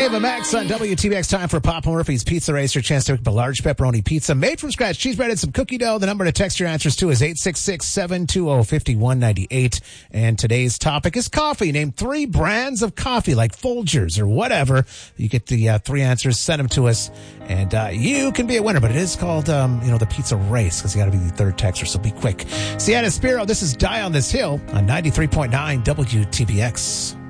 Ava Max on WTBX. Time for Papa Murphy's Pizza Race. Your chance to pick up a large pepperoni pizza made from scratch, cheese bread, and some cookie dough. The number to text your answers to is 866-720-5198. And today's topic is coffee. Name 3 brands of coffee, like Folgers or whatever. You get the 3 answers, send them to us, and you can be a winner. But it is called, the Pizza Race, because you got to be the third texter, so be quick. Sienna Spiro, this is Die on This Hill on 93.9 WTBX.